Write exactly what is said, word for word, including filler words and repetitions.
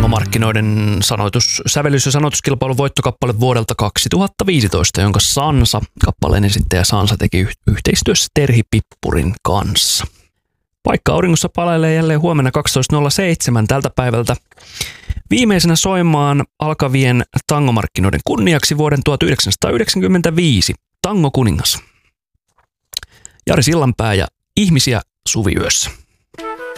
tangomarkkinoiden sanoitus, sävellys- ja sanoituskilpailun voittokappale vuodelta kaksituhattaviisitoista, jonka Sansa, kappaleen esittäjä Sansa, teki yhteistyössä Terhi Pippurin kanssa. Paikka auringossa palailee jälleen huomenna kaksitoista nolla seitsemän tältä päivältä. Viimeisenä soimaan alkavien tangomarkkinoiden kunniaksi vuoden tuhatyhdeksänsataayhdeksänkymmentäviisi Tango kuningas Jari Sillanpää ja Ihmisiä suviyössä.